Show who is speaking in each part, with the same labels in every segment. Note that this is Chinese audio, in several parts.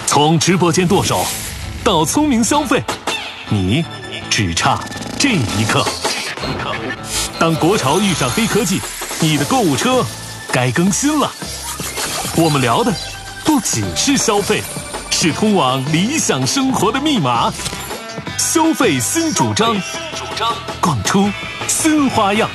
Speaker 1: 从直播间剁手到聪明消费，你只差这一刻。当国潮遇上黑科技，你的购物车该更新了。我们聊的不仅是消费，是通往理想生活的密码。消费新主张，逛出新花样。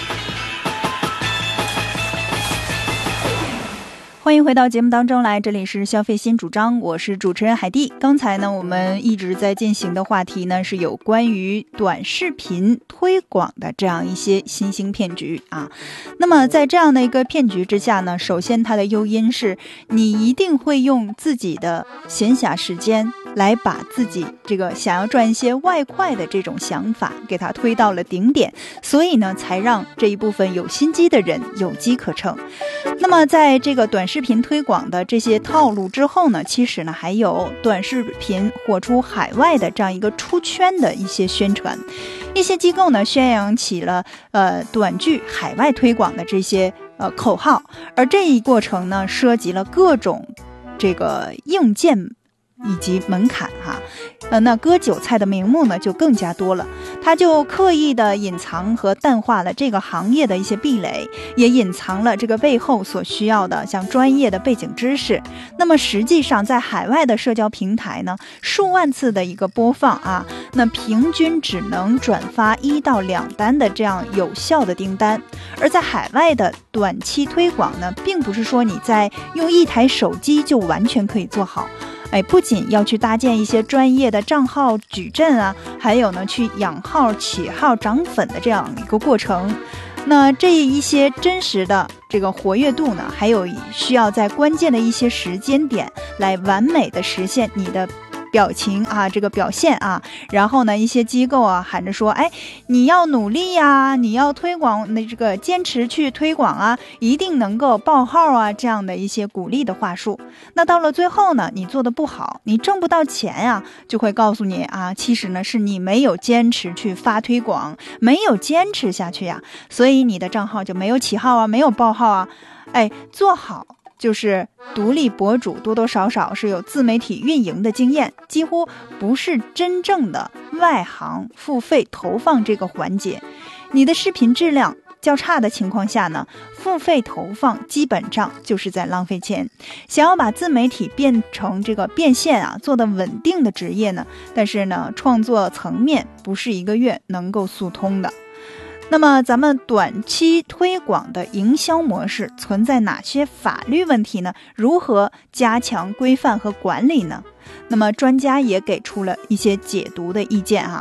Speaker 2: 欢迎回到节目当中来，这里是消费新主张，我是主持人海蒂。刚才呢，我们一直在进行的话题呢，是有关于短视频推广的这样一些新兴骗局啊。那么在这样的一个骗局之下呢，首先它的诱因是你一定会用自己的闲暇时间来把自己这个想要赚一些外快的这种想法给它推到了顶点，所以呢，才让这一部分有心机的人有机可乘。那么在这个短视频推广的这些套路之后呢，其实呢还有短视频火出海外的这样一个出圈的一些宣传，一些机构呢宣扬起了短剧海外推广的这些口号，而这一过程呢涉及了各种这个硬件以及门槛那割韭菜的名目呢就更加多了，他就刻意的隐藏和淡化了这个行业的一些壁垒，也隐藏了这个背后所需要的像专业的背景知识。那么实际上在海外的社交平台呢，数万次的一个播放那平均只能转发1到2单的这样有效的订单。而在海外的短期推广呢，并不是说你在用一台手机就完全可以做好，不仅要去搭建一些专业的账号矩阵还有呢去养号起号涨粉的这样一个过程。那这一些真实的这个活跃度呢，还有需要在关键的一些时间点来完美的实现你的表情这个表现然后呢一些机构喊着说你要努力你要推广这个坚持去推广一定能够爆号这样的一些鼓励的话术。那到了最后呢，你做的不好，你挣不到钱就会告诉你其实呢是你没有坚持去发推广，没有坚持下去所以你的账号就没有起号没有爆号做好就是独立博主多多少少是有自媒体运营的经验，几乎不是真正的外行付费投放这个环节。你的视频质量较差的情况下呢，付费投放基本上就是在浪费钱。想要把自媒体变成这个变现做的稳定的职业呢，但是呢创作层面不是1个月能够速通的。那么咱们短期推广的营销模式存在哪些法律问题呢？如何加强规范和管理呢？那么专家也给出了一些解读的意见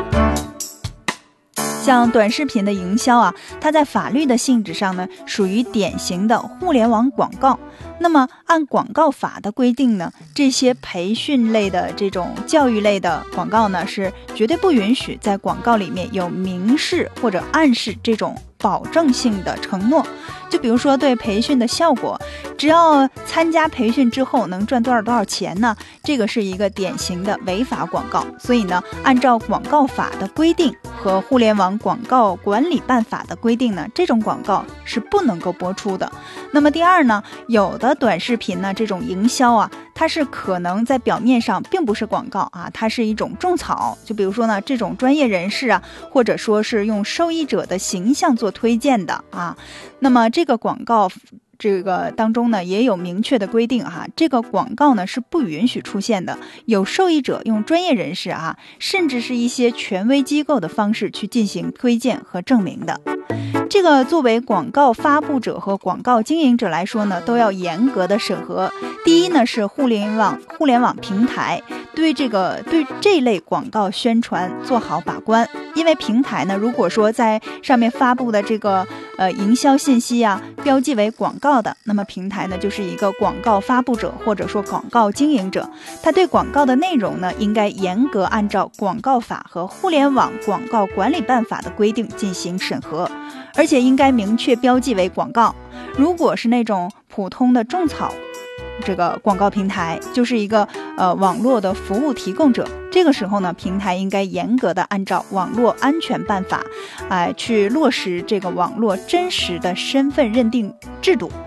Speaker 2: 像短视频的营销它在法律的性质上呢，属于典型的互联网广告。那么按广告法的规定呢，这些培训类的这种教育类的广告呢，是绝对不允许在广告里面有明示或者暗示这种保证性的承诺。就比如说对培训的效果，只要参加培训之后能赚多少钱呢，这个是一个典型的违法广告。所以呢，按照广告法的规定和互联网广告管理办法的规定呢，这种广告是不能够播出的。那么第二呢，有的短视频呢，这种营销它是可能在表面上并不是广告它是一种种草。就比如说呢，这种专业人士或者说是用受益者的形象做推荐的那么这个广告这个当中呢也有明确的规定这个广告呢是不允许出现的，有受益者用专业人士甚至是一些权威机构的方式去进行推荐和证明的。这个作为广告发布者和广告经营者来说呢，都要严格的审核。第一呢是互联网平台对这类广告宣传做好把关，因为平台呢如果说在上面发布的这个营销信息标记为广告的，那么平台呢就是一个广告发布者或者说广告经营者，他对广告的内容呢应该严格按照广告法和互联网广告管理办法的规定进行审核，而且应该明确标记为广告。如果是那种普通的种草这个广告平台，就是一个网络的服务提供者，这个时候呢，平台应该严格的按照网络安全办法去落实这个网络真实的身份认定制度。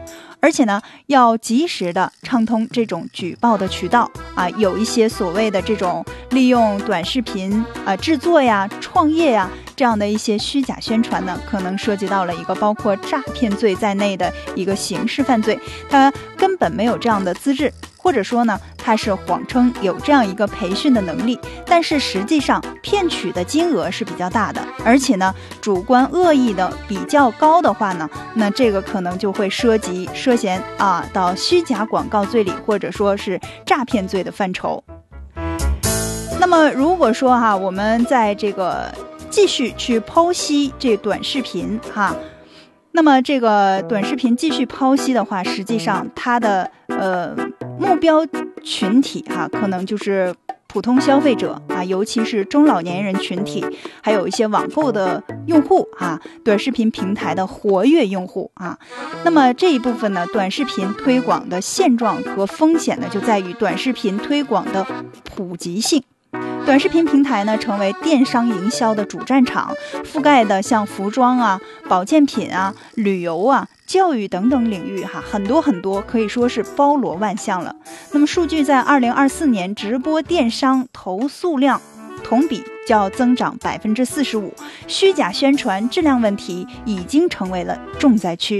Speaker 2: 而且呢，要及时的畅通这种举报的渠道啊，有一些所谓的这种利用短视频制作呀、创业呀这样的一些虚假宣传呢，可能涉及到了一个包括诈骗罪在内的一个刑事犯罪，它根本没有这样的资质，或者说呢，它是谎称有这样一个培训的能力，但是实际上骗取的金额是比较大的，而且呢，主观恶意的比较高的话呢，那这个可能就会涉嫌到虚假广告罪里，或者说是诈骗罪的范畴。那么如果说我们在这个继续去剖析这短视频那么这个短视频继续剖析的话，实际上它的目标群体可能就是普通消费者尤其是中老年人群体，还有一些网购的用户短视频平台的活跃用户那么这一部分呢，短视频推广的现状和风险呢，就在于短视频推广的普及性。短视频平台呢，成为电商营销的主战场，覆盖的像服装保健品旅游教育等等领域很多，可以说是包罗万象了。那么数据在2024年直播电商投诉量同比较增长45%，虚假宣传质量问题已经成为了重灾区。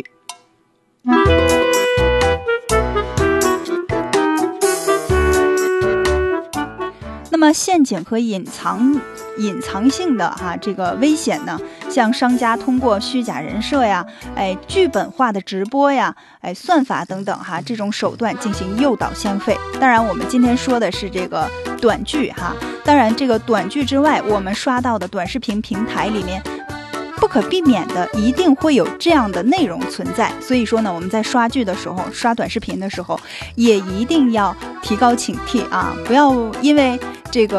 Speaker 2: 那么陷阱和隐藏性的这个危险呢，像商家通过虚假人设剧本化的直播算法等等这种手段进行诱导消费。当然我们今天说的是这个短剧当然这个短剧之外，我们刷到的短视频平台里面不可避免的一定会有这样的内容存在，所以说呢，我们在刷剧的时候，刷短视频的时候，也一定要提高警惕不要因为这个